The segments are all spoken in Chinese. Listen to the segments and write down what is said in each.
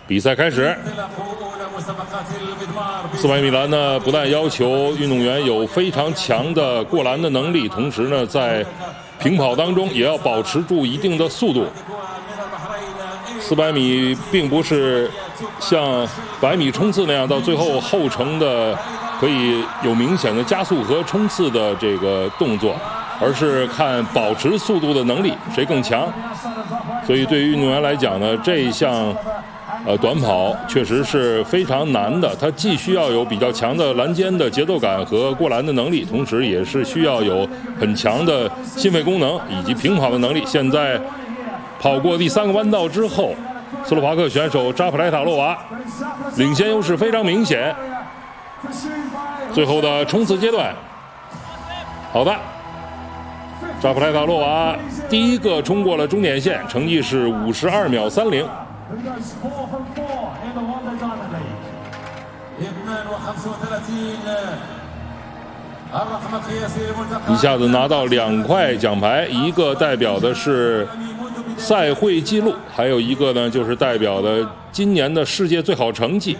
比赛开始。400米栏呢，不但要求运动员有非常强的过栏的能力，同时呢，在平跑当中也要保持住一定的速度。400米并不是像100米冲刺那样到最后后程的可以有明显的加速和冲刺的这个动作，而是看保持速度的能力谁更强。所以对于运动员来讲呢，这一项短跑确实是非常难的，它既需要有比较强的栏间的节奏感和过栏的能力，同时也是需要有很强的心肺功能以及平跑的能力。现在跑过第3个弯道之后，斯洛伐克选手扎普莱塔洛娃领先优势非常明显。最后的冲刺阶段，好的，扎普莱塔洛娃第一个冲过了终点线，成绩是52秒30。一下子拿到2块奖牌，一个代表的是赛会纪录，还有一个呢就是代表的今年的世界最好成绩。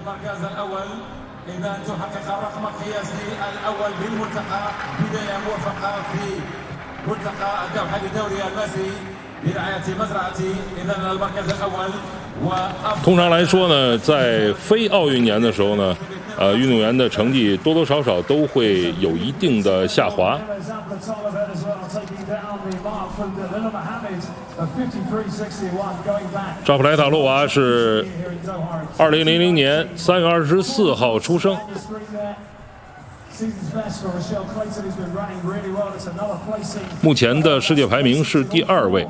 通常来说呢，在非奥运年的时候呢，运动员的成绩多多少少都会有一定的下滑。扎普莱塔洛娃是2000年3月24号出生。目前的世界排名是第2位。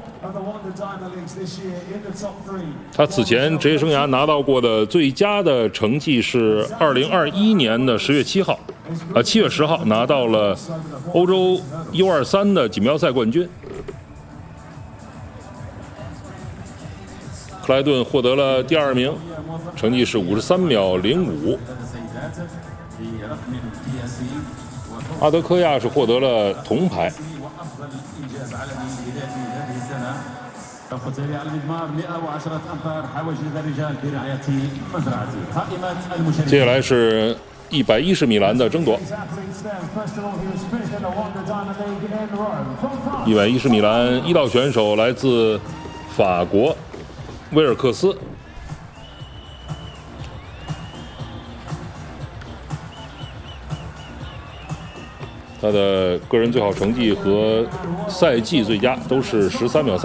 他此前职业生涯拿到过的最佳的成绩是2021年的10月7号，7月10号拿到了欧洲 U23 的锦标赛冠军。克莱顿获得了第2名，成绩是53秒05。阿德科亚是获得了铜牌。接下来是110米栏的争夺。110米栏1道选手来自法国威尔克斯。他的个人最好成绩和赛季最佳都是13秒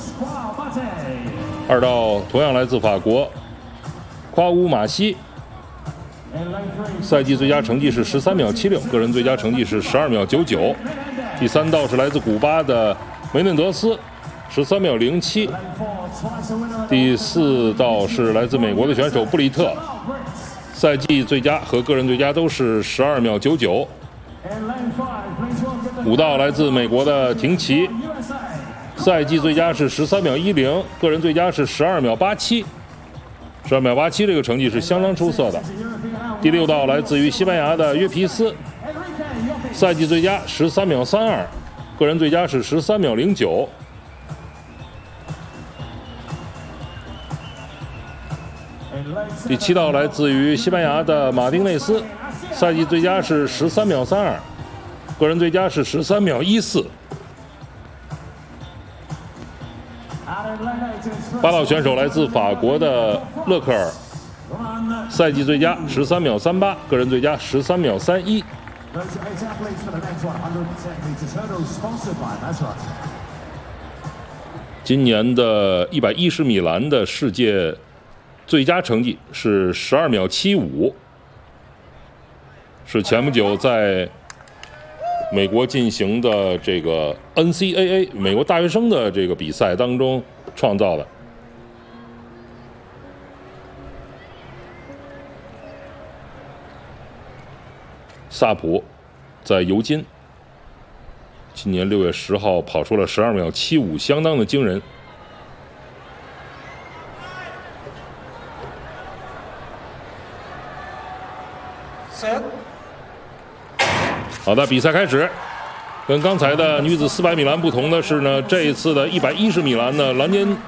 38。2道同样来自法国夸乌马西，赛季最佳成绩是13秒76，个人最佳成绩是12秒99。第3道是来自古巴的梅嫩德斯，13秒07。第4道是来自美国的选手布里特，赛季最佳和个人最佳都是12秒99。5道来自美国的廷奇，赛季最佳是13秒10，个人最佳是12秒87。12秒87这个成绩是相当出色的。第6道来自于西班牙的约皮斯，赛季最佳13秒32，个人最佳是13秒09。第7道来自于西班牙的马丁内斯，赛季最佳是13秒32，个人最佳是13秒14。8道选手来自法国的勒克尔，赛季最佳13秒38，个人最佳13秒31。今年的110米栏的世界最佳成绩是12秒75，是前不久在美国进行的这个 NCAA 美国大学生的这个比赛当中创造的。萨普在尤金今年6月10号跑出了12秒75，相当的惊人。好的，比赛开始。跟刚才的女子400米栏不同的是呢，这一次的110米栏的栏间